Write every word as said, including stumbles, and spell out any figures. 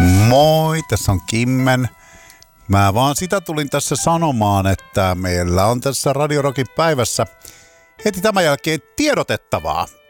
Moi, tässä on Kimmen. Mä vaan sitä tulin tässä sanomaan, että meillä on tässä Radio Rockin päivässä heti tämän jälkeen tiedotettavaa.